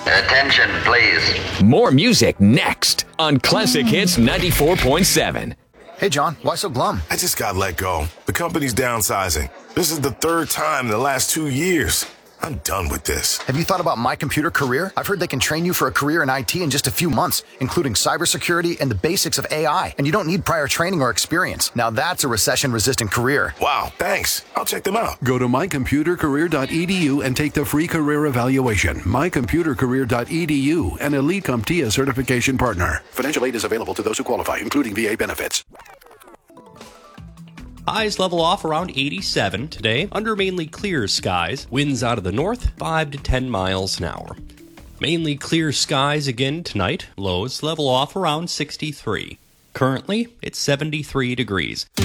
Attention, please. More music next on Classic Hits 94.7. Hey, John, why so glum? I just got let go. The company's downsizing. This is the third time in the last 2 years. I'm done with this. Have you thought about My Computer Career? I've heard they can train you for a career in IT in just a few months, including cybersecurity and the basics of AI. And you don't need prior training or experience. Now that's a recession-resistant career. Wow, thanks. I'll check them out. Go to mycomputercareer.edu and take the free career evaluation. mycomputercareer.edu, an Elite CompTIA certification partner. Financial aid is available to those who qualify, including VA benefits. Highs level off around 87 today, under mainly clear skies. Winds out of the north, 5 to 10 miles an hour. Mainly clear skies again tonight. Lows level off around 63. Currently, it's 73 degrees.